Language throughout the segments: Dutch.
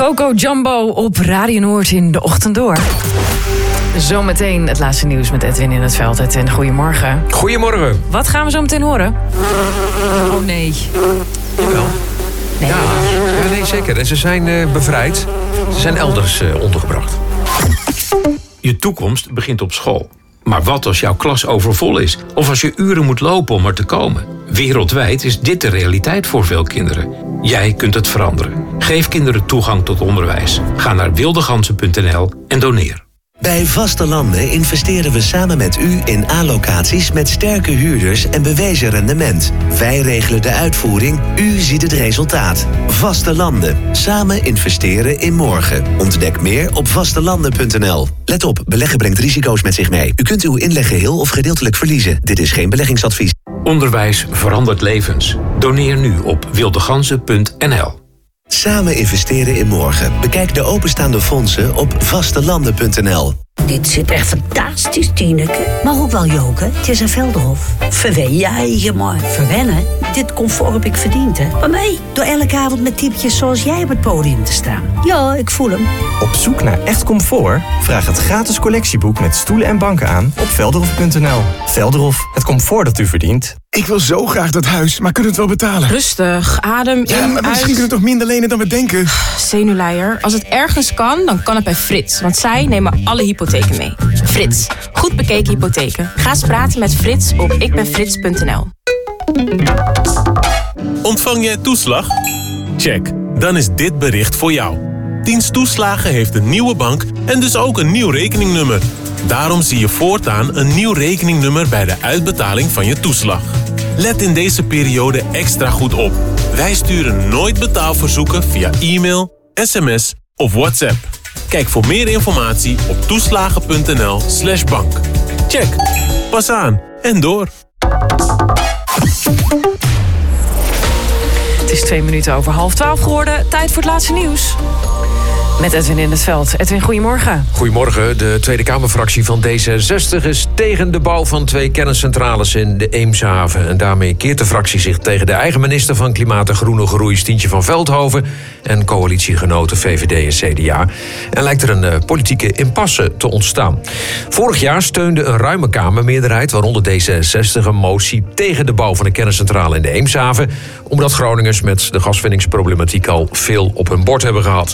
Coco Jumbo op Radio Noord in de ochtend door. Zometeen het laatste nieuws met Edwin in het veld. Edwin, goedemorgen. Goedemorgen. Wat gaan we zo meteen horen? Oh nee. Jawel. Nee. Ja, nee, zeker. En ze zijn bevrijd. Ze zijn elders ondergebracht. Je toekomst begint op school. Maar wat als jouw klas overvol is? Of als je uren moet lopen om er te komen? Wereldwijd is dit de realiteit voor veel kinderen. Jij kunt het veranderen. Geef kinderen toegang tot onderwijs. Ga naar wildeganzen.nl en doneer. Bij Vaste Landen investeren we samen met u in A-locaties met sterke huurders en bewezen rendement. Wij regelen de uitvoering, u ziet het resultaat. Vaste Landen. Samen investeren in morgen. Ontdek meer op vastelanden.nl. Let op, beleggen brengt risico's met zich mee. U kunt uw inleg geheel of gedeeltelijk verliezen. Dit is geen beleggingsadvies. Onderwijs verandert levens. Doneer nu op wildeganzen.nl. Samen investeren in morgen. Bekijk de openstaande fondsen op vastelanden.nl. Dit zit echt fantastisch, Tineke. Maar ook wel joken. Het is een Velderhof. Verwen jij maar. Verwennen? Dit comfort heb ik verdiend, hè. Maar nee, door elke avond met typetjes zoals jij op het podium te staan. Ja, ik voel hem. Op zoek naar echt comfort? Vraag het gratis collectieboek met stoelen en banken aan op velderhof.nl. Velderhof, het comfort dat u verdient. Ik wil zo graag dat huis, maar kunnen we het wel betalen? Rustig, adem in, maar misschien kunnen we toch minder lenen dan we denken? Zenuwleier. Als het ergens kan, dan kan het bij Frits. Want zij nemen alle hypotheken mee. Frits, goed bekeken hypotheken. Ga eens praten met Frits op ikbenfrits.nl. Ontvang jij toeslag? Check, dan is dit bericht voor jou. Dienst Toeslagen heeft een nieuwe bank en dus ook een nieuw rekeningnummer. Daarom zie je voortaan een nieuw rekeningnummer bij de uitbetaling van je toeslag. Let in deze periode extra goed op. Wij sturen nooit betaalverzoeken via e-mail, sms of WhatsApp. Kijk voor meer informatie op toeslagen.nl/bank. Check, pas aan en door. Het is 2 minuten over 11:30 geworden. Tijd voor het laatste nieuws. Met Edwin in het veld. Edwin, goedemorgen. Goedemorgen. De Tweede Kamerfractie van D66 is tegen de bouw van 2 kerncentrales in de Eemshaven. En daarmee keert de fractie zich tegen de eigen minister van Klimaat en Groene Groei, Stientje van Veldhoven, en coalitiegenoten VVD en CDA. En lijkt er een politieke impasse te ontstaan. Vorig jaar steunde een ruime Kamermeerderheid, waaronder D66, een motie tegen de bouw van een kerncentrale in de Eemshaven, omdat Groningers met de gaswinningsproblematiek al veel op hun bord hebben gehad.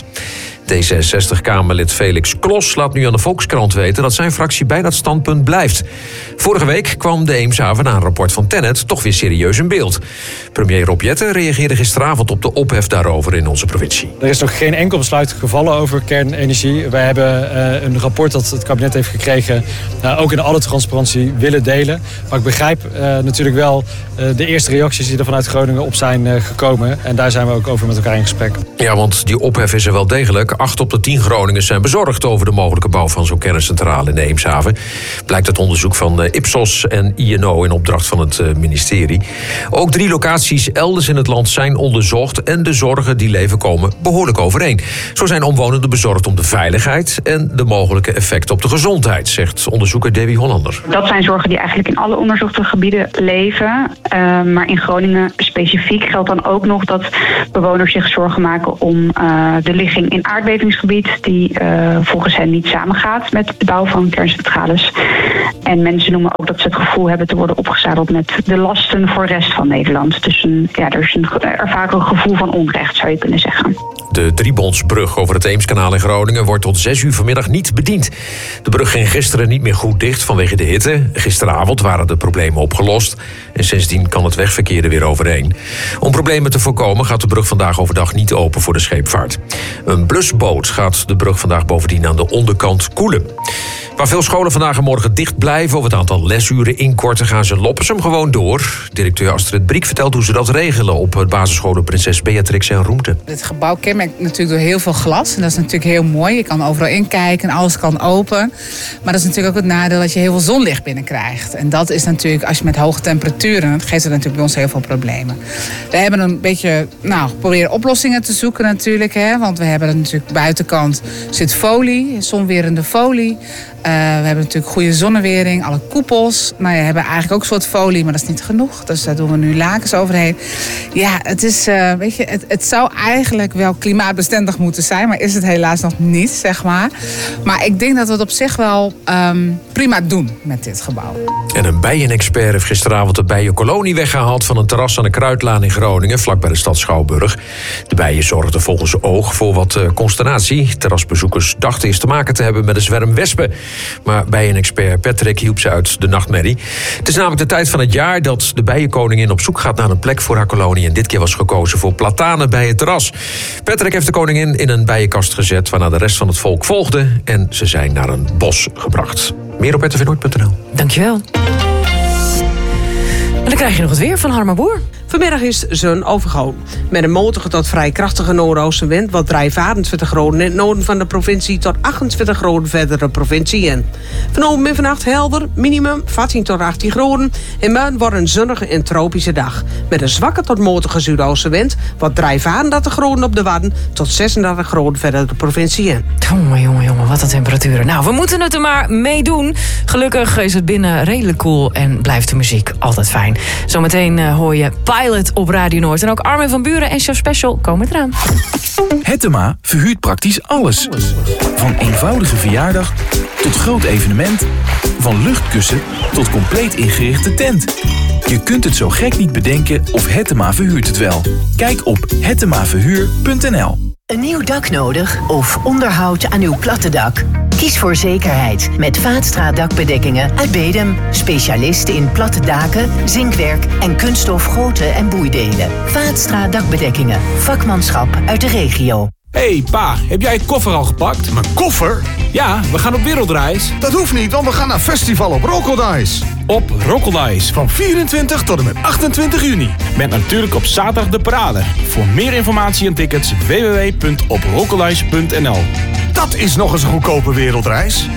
D66-Kamerlid Felix Klos laat nu aan de Volkskrant weten dat zijn fractie bij dat standpunt blijft. Vorige week kwam de Eemshaven na een rapport van TenneT toch weer serieus in beeld. Premier Rob Jetten reageerde gisteravond op de ophef daarover in onze provincie. Er is nog geen enkel besluit gevallen over kernenergie. Wij hebben een rapport dat het kabinet heeft gekregen ook in alle transparantie willen delen. Maar ik begrijp natuurlijk wel de eerste reacties die er vanuit Groningen op zijn gekomen. En daar zijn we ook over met elkaar in gesprek. Ja, want die ophef is er wel degelijk. 8 op de 10 Groningers zijn bezorgd over de mogelijke bouw van zo'n kerncentrale in de Eemshaven. Blijkt uit onderzoek van Ipsos en INO in opdracht van het ministerie. Ook 3 locaties elders in het land zijn onderzocht en de zorgen die leven komen behoorlijk overeen. Zo zijn omwonenden bezorgd om de veiligheid en de mogelijke effecten op de gezondheid, zegt onderzoeker Debbie Hollander. Dat zijn zorgen die eigenlijk in alle onderzochte gebieden leven. Maar in Groningen specifiek geldt dan ook nog dat bewoners zich zorgen maken om de ligging in aardbevingsgebied die volgens hen niet samengaat met de bouw van kerncentrales. En mensen noemen ook dat ze het gevoel hebben te worden opgezadeld met de lasten voor de rest van Nederland. Dus er is er vaak een gevoel van onrecht, zou je kunnen zeggen. De Driebondsbrug over het Eemskanaal in Groningen wordt tot 6 uur vanmiddag niet bediend. De brug ging gisteren niet meer goed dicht vanwege de hitte. Gisteravond waren de problemen opgelost en sindsdien kan het wegverkeer er weer overheen. Om problemen te voorkomen gaat de brug vandaag overdag niet open voor de scheepvaart. Een blusboot gaat de brug vandaag bovendien aan de onderkant koelen. Waar veel scholen vandaag en morgen dicht blijven of het aantal lesuren inkorten, gaan ze Loppersum gewoon door. Directeur Astrid Briek vertelt hoe ze dat regelen op het basisscholen Prinses Beatrix en Roemte. Het gebouw kenmerkt natuurlijk door heel veel glas. En dat is natuurlijk heel mooi. Je kan overal inkijken en alles kan open. Maar dat is natuurlijk ook het nadeel dat je heel veel zonlicht binnenkrijgt. En dat is natuurlijk, als je met hoge temperaturen, dat geeft het natuurlijk bij ons heel veel problemen. We hebben een beetje proberen oplossingen te zoeken natuurlijk. Want we hebben natuurlijk buitenkant zit folie, zonwerende folie. We hebben natuurlijk goede zonnewering, alle koepels. Nou ja, we hebben eigenlijk ook een soort folie, maar dat is niet genoeg. Dus daar doen we nu lakens overheen. Ja, het is, weet je, het zou eigenlijk wel klimaatbestendig moeten zijn, maar is het helaas nog niet, zeg maar. Maar ik denk dat we het op zich wel prima doen met dit gebouw. En een bijenexpert heeft gisteravond de bijenkolonie weggehaald van een terras aan de Kruidlaan in Groningen, vlakbij de stad Schouwburg. De bijen zorgden volgens Oog voor wat consternatie. Terrasbezoekers dachten eens te maken te hebben met een zwerm wespen. Maar bijenexpert Patrick hielp ze uit de nachtmerrie. Het is namelijk de tijd van het jaar dat de bijenkoningin op zoek gaat naar een plek voor haar kolonie. En dit keer was gekozen voor platanen bij het terras. Patrick heeft de koningin in een bijenkast gezet, waarna de rest van het volk volgde. En ze zijn naar een bos gebracht. Meer op rtvnoord.nl. Dankjewel. En dan krijg je nog het weer van Harma Boer. Vanmiddag is zon overgoon. Met een matige tot vrij krachtige noordoostenwind, wat draait 28 graden in het noorden van de provincie tot 28 graden verder de provincie in. Vanavond en vannacht helder, minimum 14 tot 18 graden. En morgen wordt een zonnige en tropische dag. Met een zwakke tot matige zuidoostenwind, wat draait 34 graden op de Wadden tot 36 graden verder de provincie in. Jongen, wat een temperaturen. Nou, we moeten het er maar mee doen. Gelukkig is het binnen redelijk koel en blijft de muziek altijd fijn. Zometeen hoor je Pilot op Radio Noord. En ook Armin van Buuren en Show Special komen eraan. Hettema verhuurt praktisch alles. Van eenvoudige verjaardag tot groot evenement. Van luchtkussen tot compleet ingerichte tent. Je kunt het zo gek niet bedenken of Hettema verhuurt het wel. Kijk op hettemaverhuur.nl. Een nieuw dak nodig of onderhoud aan uw platte dak? Kies voor zekerheid met Vaatstra dakbedekkingen uit Bedum. Specialist in platte daken, zinkwerk en kunststof goten en boeidelen. Vaatstra dakbedekkingen. Vakmanschap uit de regio. Hey pa, heb jij je koffer al gepakt? Mijn koffer? Ja, we gaan op wereldreis. Dat hoeft niet, want we gaan naar festival op Rockedice. Op Rockedice. Van 24 tot en met 28 juni. Met natuurlijk op zaterdag de parade. Voor meer informatie en tickets www.oprockedice.nl. Dat is nog eens een goedkope wereldreis.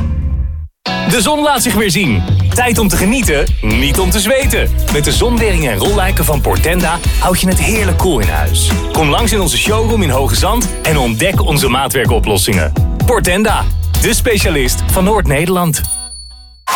De zon laat zich weer zien. Tijd om te genieten, niet om te zweten. Met de zonweringen en rolluiken van Portenda houd je het heerlijk koel in huis. Kom langs in onze showroom in Hoge Zand en ontdek onze maatwerkoplossingen. Portenda, de specialist van Noord-Nederland.